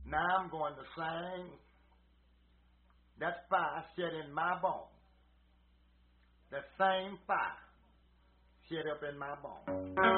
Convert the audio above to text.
Now I'm going to sing that fire set in my bone. The same fire set up in my bone.